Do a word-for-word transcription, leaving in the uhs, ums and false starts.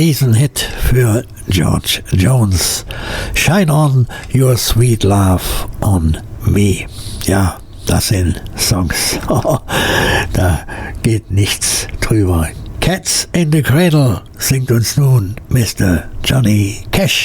Riesenhit für George Jones. Shine on your sweet love on me. Ja, das sind Songs. Da geht nichts drüber. Cats in the Cradle singt uns nun Mister Johnny Cash.